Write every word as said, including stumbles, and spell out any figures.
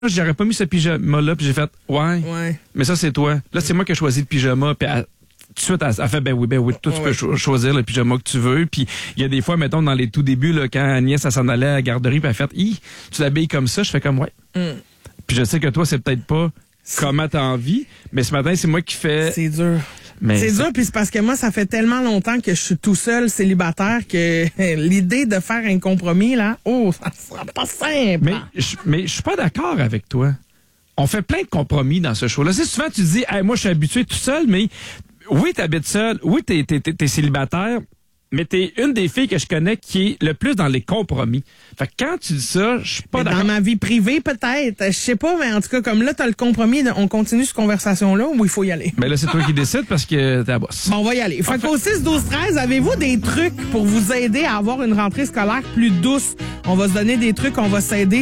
j'aurais pas mis ce pyjama-là, puis j'ai fait, ouais, Ouais. mais ça, c'est toi. Là, c'est moi qui ai choisi le pyjama, puis elle- tout de suite, elle, elle fait, ben oui, ben oui, toi, tu Ouais. peux cho- choisir le pyjama que tu veux. Puis il y a des fois, mettons, dans les tout débuts, là, quand Agnès, elle s'en allait à la garderie, puis elle fait, hi, tu l'habilles comme ça, je fais comme, ouais. Mm. Puis je sais que toi, c'est peut-être pas comment t'as envie, mais ce matin, c'est moi qui fais. C'est dur. Mais C'est ça- dur, puis c'est parce que moi, ça fait tellement longtemps que je suis tout seul, célibataire, que l'idée de faire un compromis, là, oh, ça sera pas simple. Mais je mais je suis pas d'accord avec toi. On fait plein de compromis dans ce show-là. C'est souvent tu dis, hey, moi je suis habitué tout seul, mais oui, t'habites seul, oui, t'es, t'es, t'es, t'es célibataire, mais t'es une des filles que je connais qui est le plus dans les compromis. Fait que quand tu dis ça, je suis pas Mais d'accord. dans ma vie privée, peut-être. Je sais pas, mais en tout cas, comme là, t'as le compromis, de- on continue cette conversation-là ou il faut y aller? Mais là, c'est toi qui décides parce que t'es la boss. Bon, on va y aller. Fait qu'au six, douze, treize, avez-vous des trucs pour vous aider à avoir une rentrée scolaire plus douce? On va se donner des trucs, on va s'aider.